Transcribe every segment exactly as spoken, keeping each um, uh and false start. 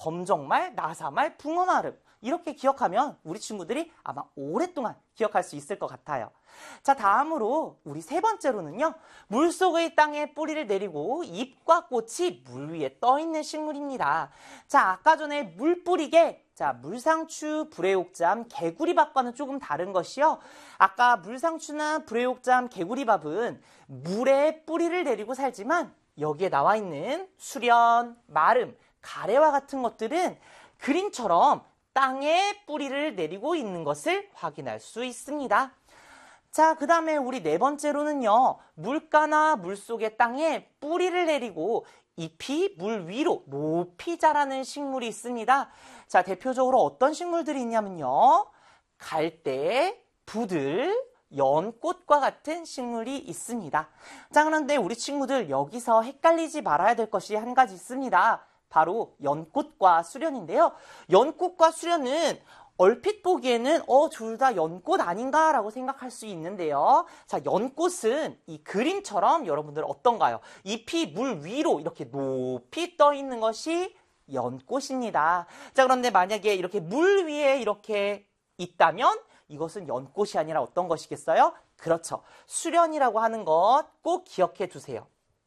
검정말, 나사말, 붕어나름 이렇게 기억하면 우리 친구들이 아마 오랫동안 기억할 수 있을 것 같아요. 자, 다음으로 우리 세 번째로는요. 물속의 땅에 뿌리를 내리고 잎과 꽃이 물 위에 떠 있는 식물입니다. 자, 아까 전에 물 뿌리개, 자, 물상추, 불애옥잠, 개구리밥과는 조금 다른 것이요. 아까 물상추나 불애옥잠, 개구리밥은 물에 뿌리를 내리고 살지만 여기에 나와 있는 수련, 마름, 가래와 같은 것들은 그림처럼 땅에 뿌리를 내리고 있는 것을 확인할 수 있습니다. 자, 그 다음에 우리 네 번째로는요. 물가나 물속의 땅에 뿌리를 내리고 잎이 물 위로 높이 자라는 식물이 있습니다. 자, 대표적으로 어떤 식물들이 있냐면요. 갈대, 부들, 연꽃과 같은 식물이 있습니다. 자, 그런데 우리 친구들 여기서 헷갈리지 말아야 될 것이 한 가지 있습니다. 바로 연꽃과 수련인데요. 연꽃과 수련은 얼핏 보기에는 어, 둘 다 연꽃 아닌가라고 생각할 수 있는데요. 자, 연꽃은 이 그림처럼 여러분들 어떤가요? 잎이 물 위로 이렇게 높이 떠 있는 것이 연꽃입니다. 자, 그런데 만약에 이렇게 물 위에 이렇게 있다면 이것은 연꽃이 아니라 어떤 것이겠어요? 그렇죠. 수련이라고 하는 것 꼭 기억해 두세요.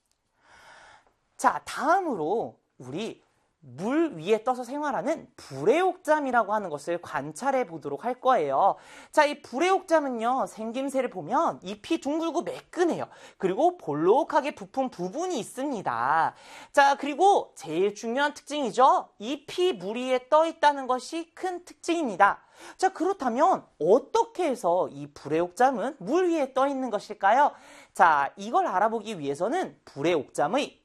자, 다음으로 우리 물 위에 떠서 생활하는 불애옥잠이라고 하는 것을 관찰해 보도록 할 거예요. 자, 이 불애옥잠은요, 생김새를 보면 잎이 둥글고 매끈해요. 그리고 볼록하게 부푼 부분이 있습니다. 자, 그리고 제일 중요한 특징이죠. 잎이 물 위에 떠 있다는 것이 큰 특징입니다. 자, 그렇다면 어떻게 해서 이 불애옥잠은 물 위에 떠 있는 것일까요? 자, 이걸 알아보기 위해서는 불애옥잠의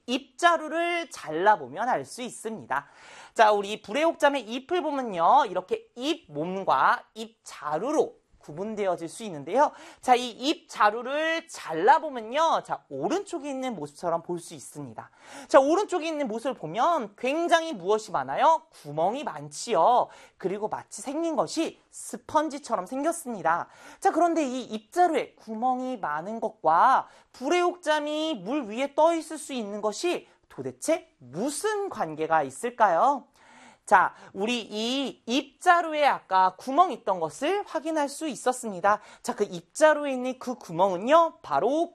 잎자루를 잘라보면 알 수 있습니다. 자, 우리 불애옥잠의 잎을 보면요. 이렇게 잎 몸과 잎자루로 구분되어질 수 있는데요. 자, 이 잎자루를 잘라보면요. 자, 오른쪽에 있는 모습처럼 볼 수 있습니다. 자, 오른쪽에 있는 모습을 보면 굉장히 무엇이 많아요? 구멍이 많지요. 그리고 마치 생긴 것이 스펀지처럼 생겼습니다. 자, 그런데 이 잎자루에 구멍이 많은 것과 불애옥잠이 물 위에 떠 있을 수 있는 것이 도대체 무슨 관계가 있을까요? 자, 우리 이 잎자루에 아까 구멍 있던 것을 확인할 수 있었습니다. 자, 그 잎자루에 있는 그 구멍은요, 바로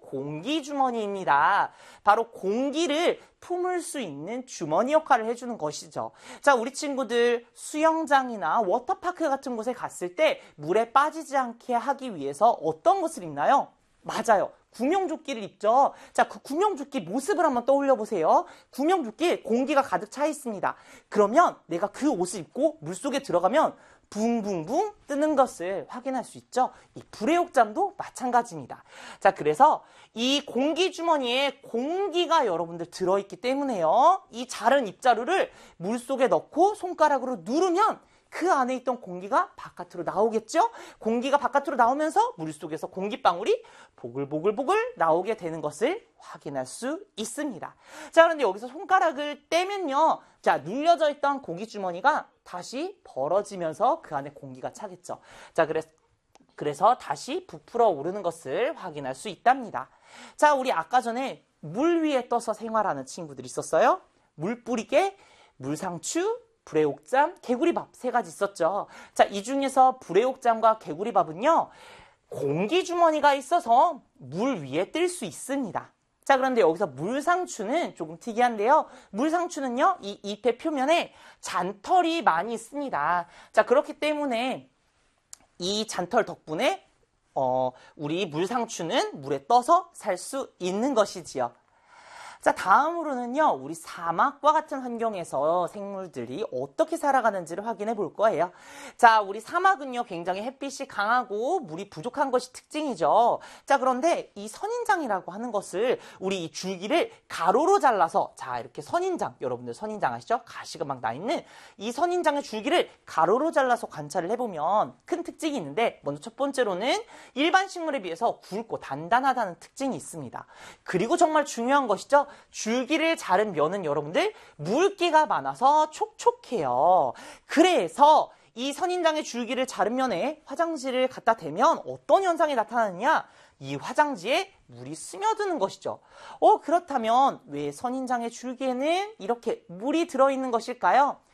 공기주머니입니다. 바로 공기를 품을 수 있는 주머니 역할을 해주는 것이죠. 자, 우리 친구들 수영장이나 워터파크 같은 곳에 갔을 때 물에 빠지지 않게 하기 위해서 어떤 것을 입나요? 맞아요. 구명조끼를 입죠. 자, 그 구명조끼 모습을 한번 떠올려 보세요. 구명조끼에 공기가 가득 차 있습니다. 그러면 내가 그 옷을 입고 물속에 들어가면 붕붕붕 뜨는 것을 확인할 수 있죠. 이 불애옥잠도 마찬가지입니다. 자, 그래서 이 공기주머니에 공기가 여러분들 들어있기 때문에요. 이 자른 잎자루를 물속에 넣고 손가락으로 누르면 그 안에 있던 공기가 바깥으로 나오겠죠? 공기가 바깥으로 나오면서 물속에서 공기방울이 보글보글보글 나오게 되는 것을 확인할 수 있습니다. 자, 그런데 여기서 손가락을 떼면요. 자, 눌려져 있던 공기주머니가 다시 벌어지면서 그 안에 공기가 차겠죠. 자, 그래서 그래서 다시 부풀어 오르는 것을 확인할 수 있답니다. 자, 우리 아까 전에 물 위에 떠서 생활하는 친구들이 있었어요. 물뿌리개, 물상추, 불애옥잠, 개구리밥 세 가지 있었죠. 자, 이 중에서 불애옥잠과 개구리밥은요. 공기주머니가 있어서 물 위에 뜰 수 있습니다. 자, 그런데 여기서 물상추는 조금 특이한데요. 물상추는요. 이 잎의 표면에 잔털이 많이 있습니다. 자, 그렇기 때문에 이 잔털 덕분에 어, 우리 물상추는 물에 떠서 살 수 있는 것이지요. 자, 다음으로는요, 우리 사막과 같은 환경에서 생물들이 어떻게 살아가는지를 확인해 볼 거예요. 자, 우리 사막은요, 굉장히 햇빛이 강하고 물이 부족한 것이 특징이죠. 자, 그런데 이 선인장이라고 하는 것을 우리 이 줄기를 가로로 잘라서, 자, 이렇게 선인장, 여러분들 선인장 아시죠? 가시가 막 나 있는 이 선인장의 줄기를 가로로 잘라서 관찰을 해보면 큰 특징이 있는데, 먼저 첫 번째로는 일반 식물에 비해서 굵고 단단하다는 특징이 있습니다. 그리고 정말 중요한 것이죠. 줄기를 자른 면은 여러분들 물기가 많아서 촉촉해요. 그래서 이 선인장의 줄기를 자른 면에 화장지를 갖다 대면 어떤 현상이 나타나느냐? 이 화장지에 물이 스며드는 것이죠. 어, 그렇다면 왜 선인장의 줄기에는 이렇게 물이 들어있는 것일까요?